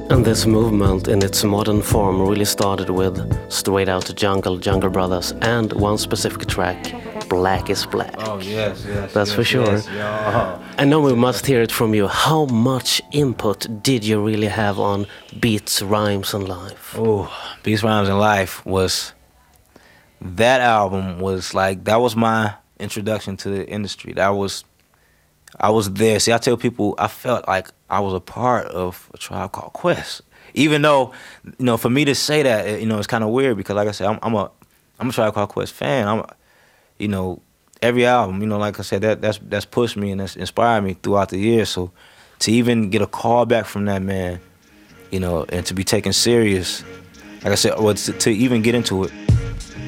And this movement in its modern form really started with Straight Outta Jungle, Jungle Brothers, and one specific track, Black is Black. Oh, yes. That's for sure. Yes, yeah. I know we must hear it from you. How much input did you really have on Beats, Rhymes, and Life? Oh, Beats, Rhymes, and Life was... That album was like... That was my introduction to the industry. I was there. See, I tell people I felt like I was a part of A Tribe Called Quest. Even though, for me to say that, it's kind of weird because, like I said, I'm a Tribe Called Quest fan. Every album, like I said, that's pushed me and that's inspired me throughout the years. So to even get a call back from that man, and to be taken serious, like I said, to even get into it,